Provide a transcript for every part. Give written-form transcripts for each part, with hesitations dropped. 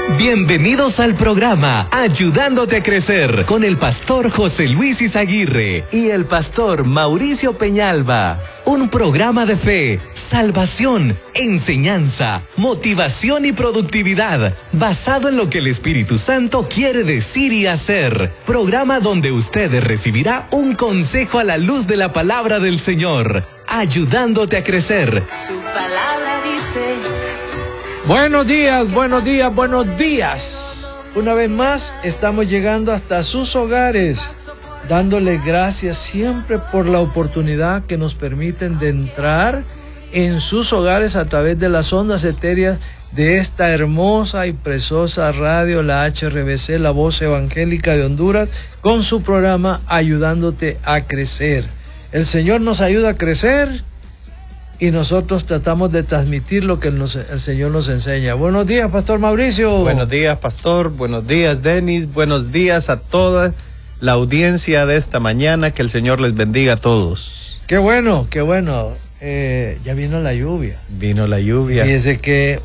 Bienvenidos al programa Ayudándote a Crecer con el pastor José Luis Izaguirre y el pastor Mauricio Peñalba. Un programa de fe, salvación, enseñanza, motivación y productividad, basado en lo que el Espíritu Santo quiere decir y hacer. Programa donde usted recibirá un consejo a la luz de la palabra del Señor. Ayudándote a crecer. Tu palabra dice... Buenos días, buenos días, buenos días. Una vez más estamos llegando hasta sus hogares, dándoles gracias siempre por la oportunidad que nos permiten de entrar en sus hogares a través de las ondas etéreas de esta hermosa y preciosa radio, la HRBC, la Voz Evangélica de Honduras, con su programa Ayudándote a Crecer. El Señor nos ayuda a crecer y nosotros tratamos de transmitir lo que el Señor nos enseña. Buenos días, Pastor Mauricio. Buenos días, Pastor. Buenos días, Denis. Buenos días a toda la audiencia de esta mañana. Que el Señor les bendiga a todos. Qué bueno, qué bueno. Ya vino la lluvia. Vino la lluvia. Fíjese que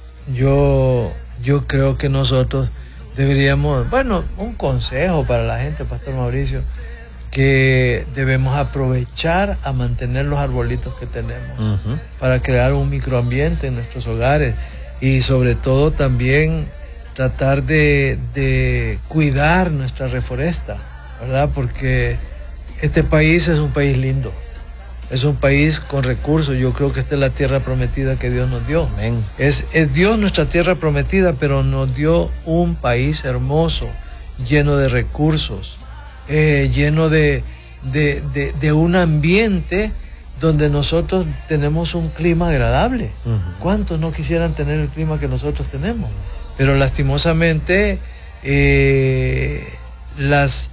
yo creo que nosotros deberíamos, un consejo para la gente, Pastor Mauricio, que debemos aprovechar a mantener los arbolitos que tenemos para crear un microambiente en nuestros hogares y sobre todo también tratar de cuidar nuestra reforesta, ¿verdad? Porque este país es un país lindo, es un país con recursos. Yo creo que esta es la tierra prometida que Dios nos dio. Amén. Es Dios nuestra tierra prometida, pero nos dio un país hermoso, lleno de recursos, lleno de un ambiente donde nosotros tenemos un clima agradable. ¿Cuántos no quisieran tener el clima que nosotros tenemos? Pero lastimosamente las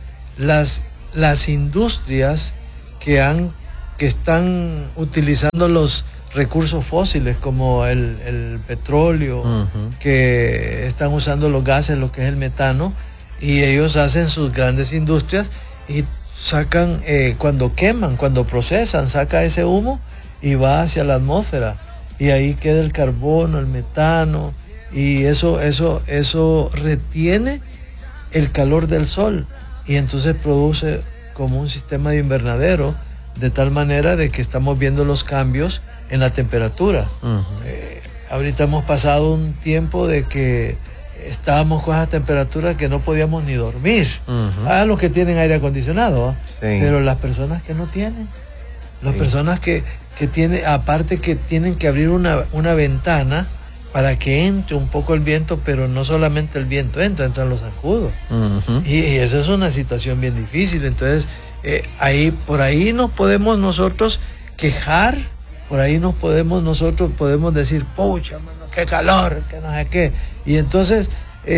industrias que están utilizando los recursos fósiles como el petróleo, que están usando los gases, lo que es el metano, y ellos hacen sus grandes industrias y sacan, cuando queman, cuando procesan, saca ese humo y va hacia la atmósfera. Y ahí queda el carbono, el metano, y eso retiene el calor del sol. Y entonces produce como un sistema de invernadero, de tal manera de que estamos viendo los cambios en la temperatura. Ahorita hemos pasado un tiempo de que estábamos con esa temperatura que no podíamos ni dormir. Los que tienen aire acondicionado, sí. Pero las personas que no tienen, las personas que tienen, aparte que tienen que abrir una ventana para que entre un poco el viento, pero no solamente el viento entran los zancudos. Y esa es una situación bien difícil. Entonces, por ahí nos podemos nosotros quejar, por ahí nosotros podemos decir, pucha, mano, qué calor, que no sé qué. Y entonces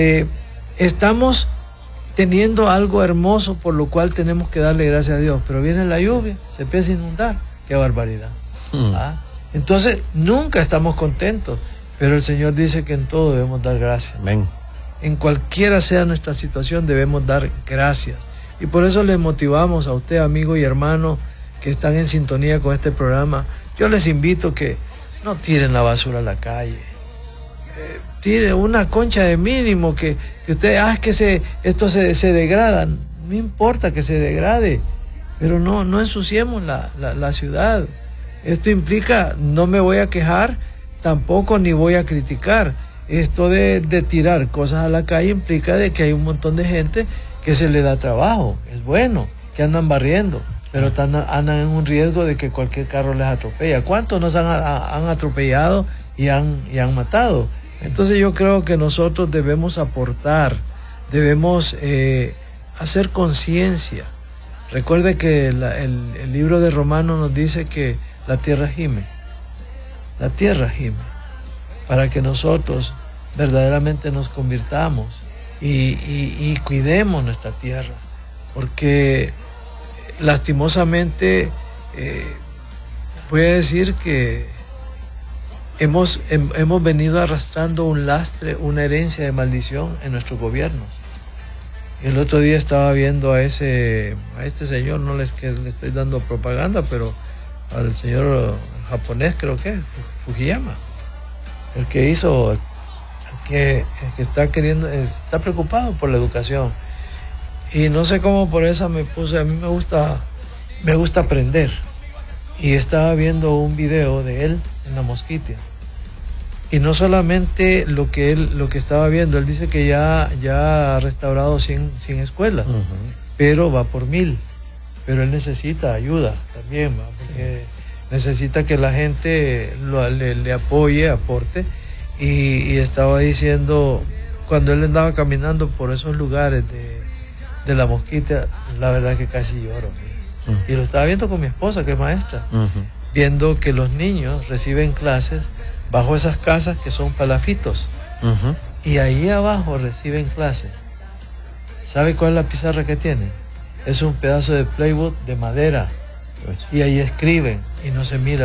estamos teniendo algo hermoso por lo cual tenemos que darle gracias a Dios. Pero viene la lluvia, se empieza a inundar. ¡Qué barbaridad! Entonces nunca estamos contentos. Pero el Señor dice que en todo debemos dar gracias. Amén. En cualquiera sea nuestra situación debemos dar gracias. Y por eso les motivamos a usted, amigo y hermano, que están en sintonía con este programa. Yo les invito que no tiren la basura a la calle. Tire una concha de mínimo que usted, esto se degrada. No importa que se degrade, pero no ensuciemos la ciudad. Esto implica, no me voy a quejar, tampoco ni voy a criticar. Esto de tirar cosas a la calle implica de que hay un montón de gente que se le da trabajo. Es bueno que andan barriendo, pero andan en un riesgo de que cualquier carro les atropella. ¿Cuántos nos han atropellado y han matado? Entonces yo creo que nosotros debemos aportar, debemos hacer conciencia. Recuerde que el libro de Romanos nos dice que la tierra gime, para que nosotros verdaderamente nos convirtamos y cuidemos nuestra tierra, porque lastimosamente voy a decir que hemos venido arrastrando un lastre, una herencia de maldición en nuestros gobiernos. El otro día estaba viendo a este señor, no le estoy dando propaganda, pero al señor japonés, creo que Fujiyama, el que hizo que está preocupado por la educación. Y no sé cómo por esa me puse, a mí me gusta aprender. Y estaba viendo un video de él en La Mosquitia. Y no solamente lo que estaba viendo, él dice que ya ha restaurado 100 escuelas, pero va por 1000. Pero él necesita ayuda también, ¿va? Porque necesita que la gente le apoye, aporte. Y estaba diciendo, cuando él andaba caminando por esos lugares de La Mosquitia, la verdad que casi lloro. Y lo estaba viendo con mi esposa, que es maestra, viendo que los niños reciben clases bajo esas casas que son palafitos. Y ahí abajo reciben clases. ¿Sabe cuál es la pizarra que tienen? Es un pedazo de plywood de madera. Y ahí escriben y no se mira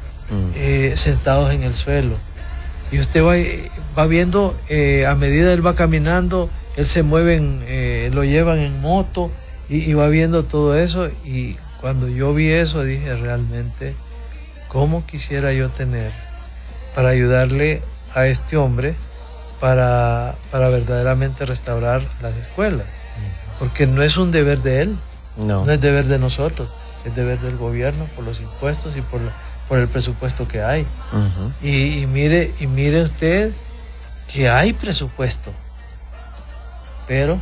sentados en el suelo. Y usted va viendo, a medida él va caminando, él se mueve, lo llevan en moto y va viendo todo eso. Y cuando yo vi eso dije, realmente, ¿cómo quisiera yo tener para ayudarle a este hombre para verdaderamente restaurar las escuelas? Porque no es un deber de él, no es deber de nosotros, es deber del gobierno por los impuestos y por el presupuesto que hay. Y mire usted que hay presupuesto, pero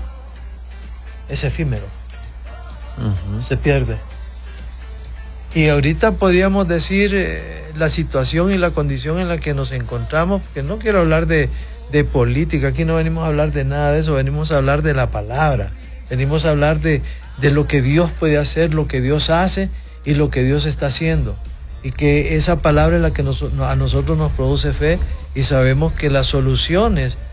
es efímero, se pierde. Y ahorita podríamos decir la situación y la condición en la que nos encontramos, porque no quiero hablar de política, aquí no venimos a hablar de nada de eso, venimos a hablar de la palabra, venimos a hablar de lo que Dios puede hacer, lo que Dios hace y lo que Dios está haciendo. Y que esa palabra es la que a nosotros nos produce fe y sabemos que las soluciones